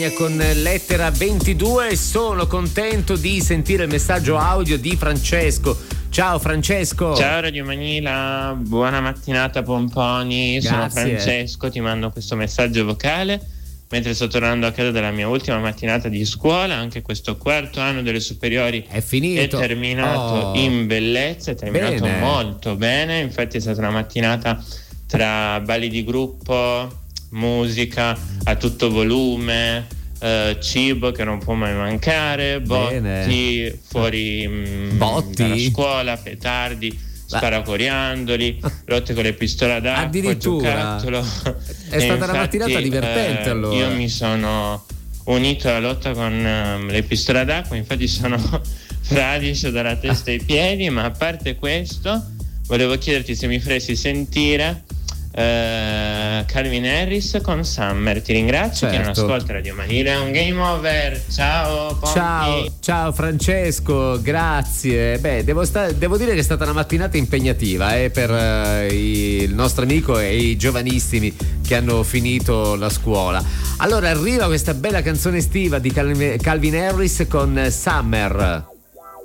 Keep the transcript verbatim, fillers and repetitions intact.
Con lettera ventidue sono contento di sentire il messaggio audio di Francesco. Ciao Francesco. Ciao Radio Manila, buona mattinata Pomponi. Grazie. Sono Francesco, ti mando questo messaggio vocale mentre sto tornando a casa dalla mia ultima mattinata di scuola. Anche questo quarto anno delle superiori è finito, è terminato oh. in bellezza, è terminato bene. molto bene. Infatti è stata una mattinata tra balli di gruppo, musica a tutto volume, eh, cibo che non può mai mancare, botti Bene. fuori mh, botti? dalla scuola, petardi, sparacoriandoli, lotte con le pistole ad acqua, addirittura giocattolo. È E stata infatti, una mattinata divertente. eh, allora io mi sono unito alla lotta con um, le pistole ad acqua, infatti sono fradicio dalla testa ai piedi. Ma a parte questo volevo chiederti se mi faresti sentire Uh, Calvin Harris con Summer. Ti ringrazio, certo. Che non ascolta Radio Manila. È un game over. Ciao Pompi. Ciao, ciao Francesco, grazie. Beh, devo, sta- devo dire che è stata una mattinata impegnativa eh, per uh, i- il nostro amico e i giovanissimi che hanno finito la scuola. Allora arriva questa bella canzone estiva di Cal- Calvin Harris con Summer.